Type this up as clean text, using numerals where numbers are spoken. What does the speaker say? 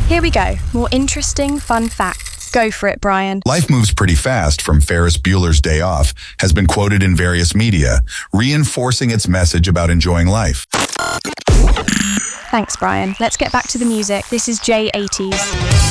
Here we go. More interesting, fun facts. Go for it, Brian. Life Moves Pretty Fast from Ferris Bueller's Day Off has been quoted in various media, reinforcing its message about enjoying life. Thanks, Brian. Let's get back to the music. This is J80s.